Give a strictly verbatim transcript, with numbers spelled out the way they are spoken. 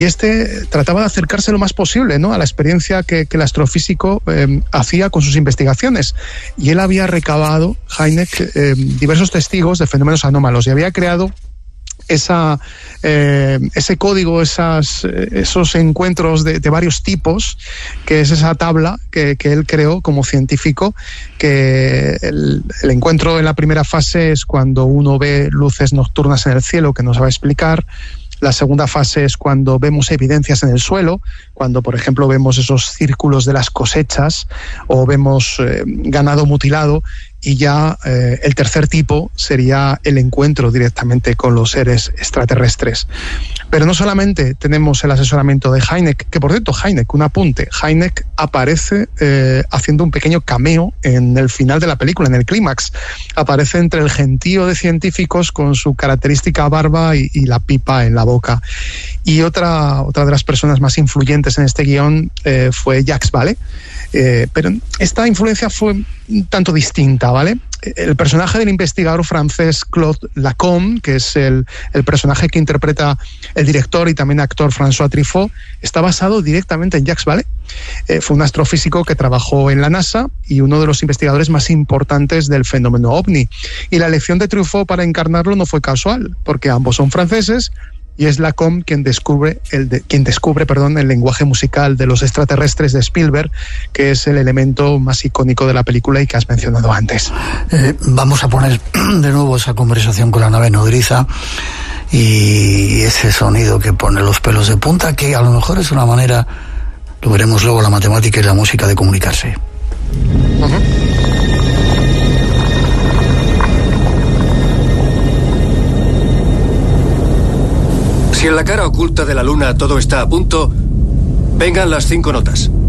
Y este trataba de acercarse lo más posible, ¿no?, a la experiencia que, que el astrofísico eh, hacía con sus investigaciones. Y él había recabado, Hynek, eh, diversos testigos de fenómenos anómalos y había creado esa, eh, ese código, esas, esos encuentros de, de varios tipos, que es esa tabla que, que él creó como científico, que el, el encuentro en la primera fase es cuando uno ve luces nocturnas en el cielo, que nos va a explicar. La segunda fase es cuando vemos evidencias en el suelo, cuando, por ejemplo, vemos esos círculos de las cosechas o vemos eh, ganado mutilado. Y ya eh, el tercer tipo sería el encuentro directamente con los seres extraterrestres. Pero no solamente tenemos el asesoramiento de Hynek, que por cierto, Hynek, un apunte, Hynek aparece eh, haciendo un pequeño cameo en el final de la película, en el clímax. Aparece entre el gentío de científicos con su característica barba y, y la pipa en la boca. Y otra, otra de las personas más influyentes en este guión eh, fue Jacques Vallée. Eh, pero esta influencia fue un tanto distinta, ¿vale? El personaje del investigador francés Claude Lacombe, que es el, el personaje que interpreta el director y también actor François Truffaut, está basado directamente en Jacques Vallée. Eh, fue un astrofísico que trabajó en la NASA y uno de los investigadores más importantes del fenómeno ovni. Y la elección de Truffaut para encarnarlo no fue casual, porque ambos son franceses. Y es Lacombe quien descubre, el de, quien descubre perdón, el lenguaje musical de los extraterrestres de Spielberg, que es el elemento más icónico de la película y que has mencionado antes. Eh, vamos a poner de nuevo esa conversación con la nave nodriza y ese sonido que pone los pelos de punta, que a lo mejor es una manera, lo veremos luego, la matemática y la música, de comunicarse. Uh-huh. Si en la cara oculta de la luna todo está a punto, vengan las cinco notas.